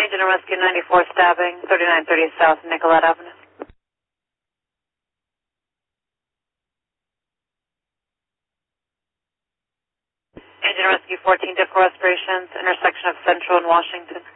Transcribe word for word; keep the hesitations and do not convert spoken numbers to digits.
Agent of Rescue ninety-four stabbing, thirty-nine thirty South Nicollet Avenue. Agent of Rescue fourteen, difficult respirations, intersection of Central and Washington.